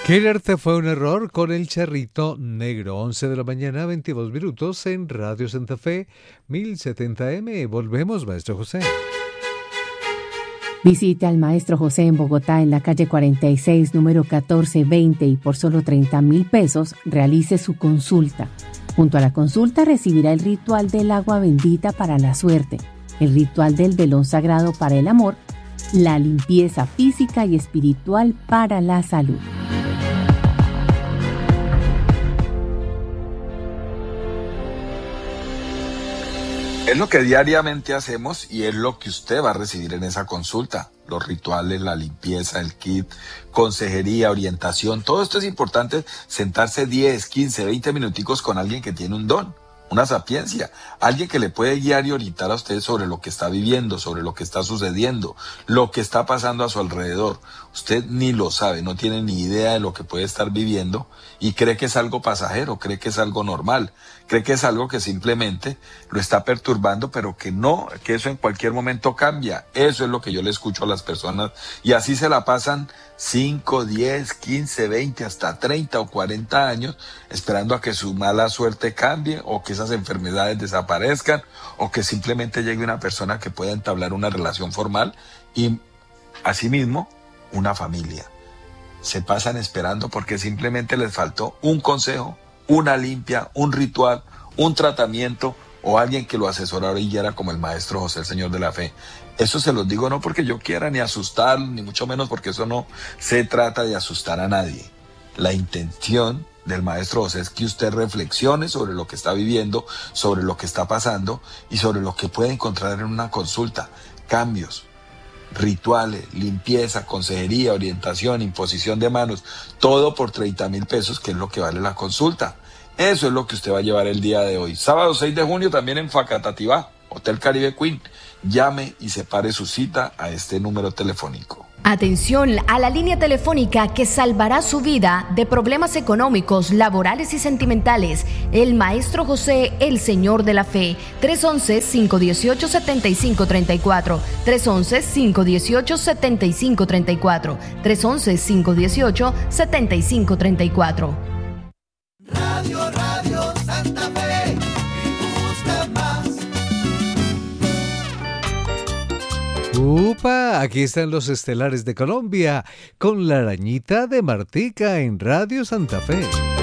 Quererte fue un error con el Charrito Negro. 11 de la mañana, 22 minutos en Radio Santa Fe, 1070M. Volvemos, Maestro José. Visite al Maestro José en Bogotá, en la calle 46, número 1420, y por solo 30.000 pesos realice su consulta. Junto a la consulta recibirá el ritual del agua bendita para la suerte, el ritual del velón sagrado para el amor, la limpieza física y espiritual para la salud. Es lo que diariamente hacemos y es lo que usted va a recibir en esa consulta. Los rituales, la limpieza, el kit, consejería, orientación, todo esto es importante, sentarse 10, 15, 20 minuticos con alguien que tiene un don, una sapiencia, alguien que le puede guiar y orientar a usted sobre lo que está viviendo, sobre lo que está sucediendo, lo que está pasando a su alrededor. Usted ni lo sabe, no tiene ni idea de lo que puede estar viviendo y cree que es algo pasajero, cree que es algo normal, cree que es algo que simplemente lo está perturbando, pero que no, que eso en cualquier momento cambia. Eso es lo que yo le escucho a las personas y así se la pasan 5, 10, 15, 20, hasta 30 o 40 años esperando a que su mala suerte cambie o que esas enfermedades desaparezcan o que simplemente llegue una persona que pueda entablar una relación formal y asimismo una familia. Se pasan esperando porque simplemente les faltó un consejo, una limpia, un ritual, un tratamiento o alguien que lo asesorara y guiara como el Maestro José, el Señor de la Fe. Eso se los digo no porque yo quiera ni asustar, ni mucho menos porque eso no se trata de asustar a nadie. La intención del Maestro José es que usted reflexione sobre lo que está viviendo, sobre lo que está pasando y sobre lo que puede encontrar en una consulta. Cambios, rituales, limpieza, consejería, orientación, imposición de manos, todo por 30.000 pesos, que es lo que vale la consulta. Eso es lo que usted va a llevar el día de hoy. Sábado 6 de junio también en Facatativá, Hotel Caribe Queen. Llame y separe su cita a este número telefónico. Atención a la línea telefónica que salvará su vida de problemas económicos, laborales y sentimentales. El Maestro José, el Señor de la Fe. 311-518-7534. 311-518-7534. 311-518-7534. Radio Santa Fe, busca más. ¡Upa! Aquí están los estelares de Colombia con la arañita de Martica en Radio Santa Fe.